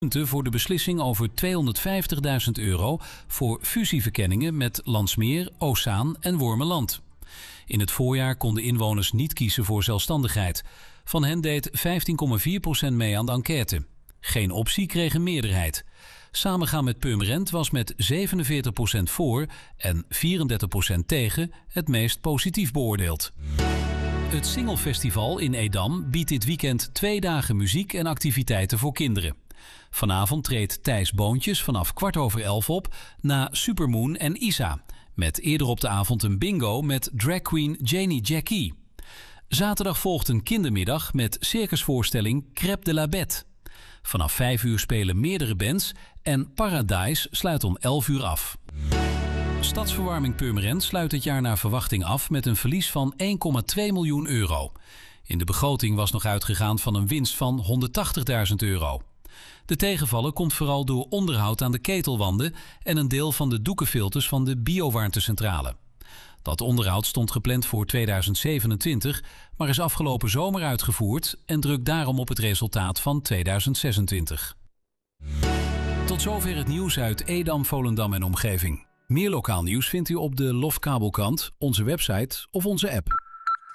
Voor de beslissing over €250.000 voor fusieverkenningen met Landsmeer, Oostzaan en Wormerland. In het voorjaar konden inwoners niet kiezen voor zelfstandigheid. Van hen deed 15,4% mee aan de enquête. Geen optie kreeg een meerderheid. Samengaan met Purmerend was met 47% voor en 34% tegen het meest positief beoordeeld. Het Singelfestival in Edam biedt dit weekend 2 dagen muziek en activiteiten voor kinderen. Vanavond treedt Thijs Boontjes vanaf 11:15 op na Supermoon en Isa. Met eerder op de avond een bingo met dragqueen Janie Jackie. Zaterdag volgt een kindermiddag met circusvoorstelling Crêpe de la Bête. Vanaf 5 uur spelen meerdere bands en Paradise sluit om 11 uur af. Stadsverwarming Purmerend sluit het jaar naar verwachting af met een verlies van €1,2 miljoen. In de begroting was nog uitgegaan van een winst van €180.000. De tegenvaller komt vooral door onderhoud aan de ketelwanden en een deel van de doekenfilters van de biowarmtecentrale. Dat onderhoud stond gepland voor 2027, maar is afgelopen zomer uitgevoerd en drukt daarom op het resultaat van 2026. Tot zover het nieuws uit Edam, Volendam en omgeving. Meer lokaal nieuws vindt u op de Lofkabelkant, onze website of onze app.